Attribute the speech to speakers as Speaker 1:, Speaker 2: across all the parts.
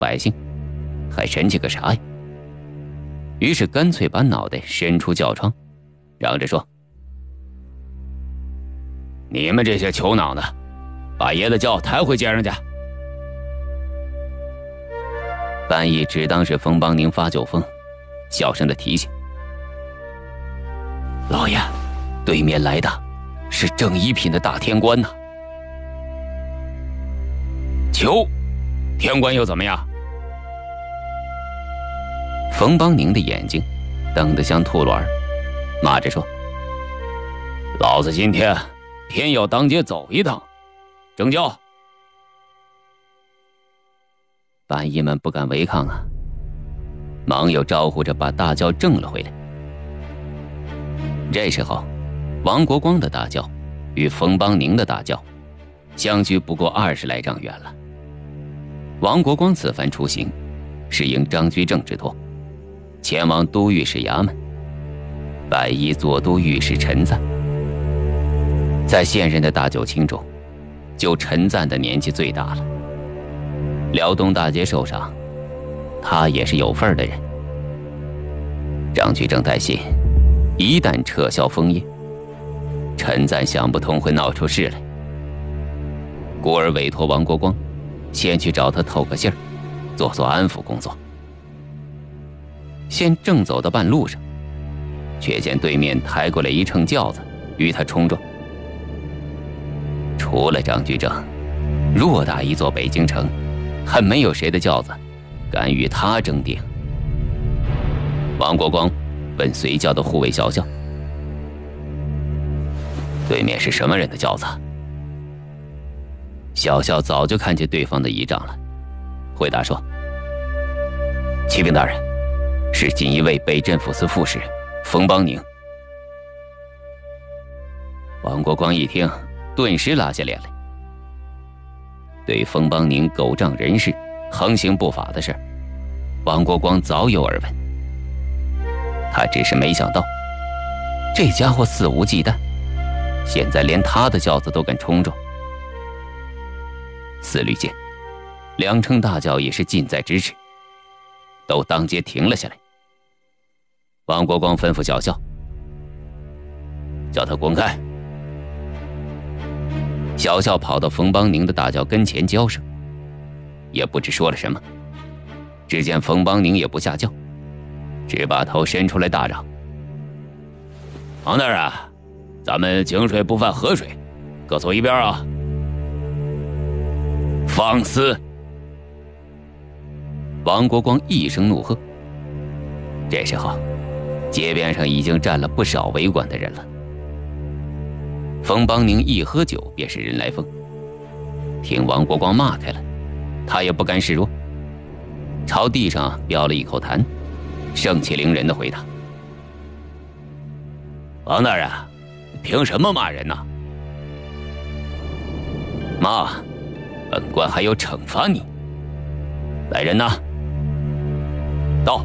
Speaker 1: 百姓，还神气个啥呀？于是干脆把脑袋伸出轿窗，嚷着说：“你们这些球脑的，把爷的轿抬回街上去！”半义只当是冯邦宁发酒疯，小声的提醒：“老爷，对面来的是正一品的大天官呐。”求，天官又怎么样？冯邦宁的眼睛瞪得像兔卵，骂着说：“老子今天偏要当街走一趟，征轿！”班役们不敢违抗啊，忙又招呼着把大轿正了回来。这时候，王国光的大轿与冯邦宁的大轿相距不过20来丈远了。王国光此番出行，是应张居正之托，前往都御史衙门，拜依左都御史陈赞。在现任的大酒卿中，就陈赞的年纪最大了。辽东大捷受伤，他也是有份的人。张居正担心，一旦撤销封业，陈赞想不通会闹出事来，故而委托王国光先去找他透个信儿，做安抚工作。现正走到半路上，却见对面抬过来一乘轿子，与他冲撞。除了张居正，偌大一座北京城，还没有谁的轿子敢与他争顶。王国光问随轿的护卫小校：“对面是什么人的轿子？”小校早就看见对方的仪仗了，回答说：“启禀大人，是锦衣卫北镇抚司副使冯邦宁。”王国光一听，顿时拉下脸来。对冯邦宁狗仗人势、横行不法的事，王国光早有耳闻。他只是没想到，这家伙肆无忌惮，现在连他的轿子都敢冲撞。思虑间，2乘大轿也是近在咫尺，都当街停了下来。王国光吩咐小校：“叫他滚开！”小校跑到冯邦宁的大轿跟前交涉，也不知说了什么。只见冯邦宁也不下轿，只把头伸出来大嚷：“王大人啊，咱们井水不犯河水，各坐一边啊！”放肆！王国光一声怒喝。这时候，街边上已经站了不少围观的人了。冯邦宁一喝酒便是人来疯，听王国光骂开了，他也不甘示弱，朝地上飙了一口痰，盛气凌人的回答：“王大人，凭什么骂人呢？骂，本官还有惩罚你。来人呐，到！”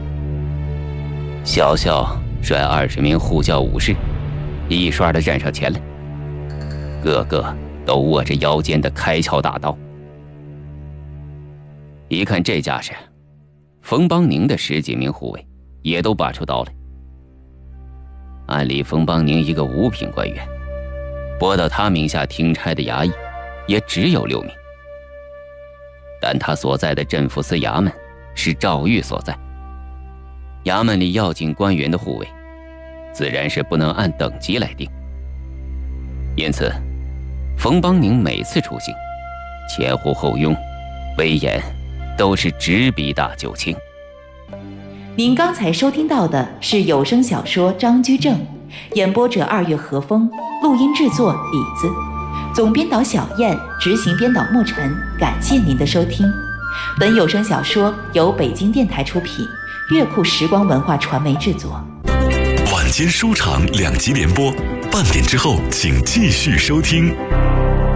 Speaker 1: 小校率20名护教武士一刷的站上前来，个个都握着腰间的开鞘大刀。一看这架势，冯邦宁的10几名护卫也都拔出刀来。按理冯邦宁一个5品官员，拨到他名下听差的衙役也只有6名，但他所在的镇抚司衙门是诏狱所在，衙门里要紧官员的护卫自然是不能按等级来定。因此冯邦宁每次出行，前呼后拥，威严都是直逼大九卿。
Speaker 2: 您刚才收听到的是有声小说《张居正》，演播者2月和风，录音制作李子，总编导小燕，执行编导沐晨。感谢您的收听。本有声小说由北京电台出品，乐库时光文化传媒制作。
Speaker 3: 晚间书场2集连播，半点之后请继续收听。